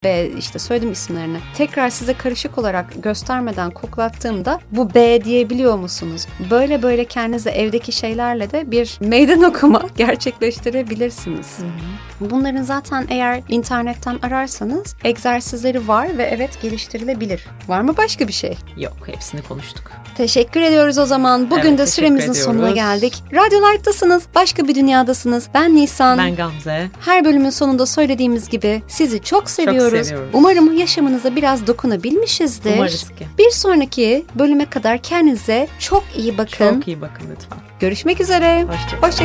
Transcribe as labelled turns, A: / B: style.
A: ve işte söylediğim isimlerini tekrar size karışık olarak göstermeden koklattığımda bu B diyebiliyor musunuz? Böyle böyle kendinize evdeki şeylerle de bir meydan okuma gerçekleştirebilirsiniz. Bunların zaten eğer internetten ararsanız egzersizleri var ve evet geliştirilebilir. Var mı başka bir şey?
B: Yok, hepsini konuştuk.
A: Teşekkür ediyoruz o zaman. Bugün de süremizin sonuna geldik. Radyo Light'tasınız, başka bir dünyadasınız. Ben Nisan.
B: Ben Gamze.
A: Her bölümün sonunda söylediğimiz gibi sizi çok seviyoruz. Umarım yaşamınıza biraz dokunabilmişizdir.
B: Umarız ki.
A: Bir sonraki bölüme kadar kendinize çok iyi bakın.
B: Çok iyi bakın lütfen.
A: Görüşmek üzere.
B: Hoşça